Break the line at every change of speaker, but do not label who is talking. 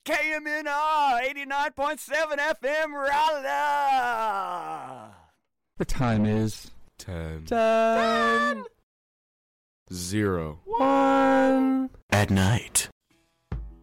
KMNR 89.7 FM Raleigh.
The time is
10,
10,
0,
1.
At night.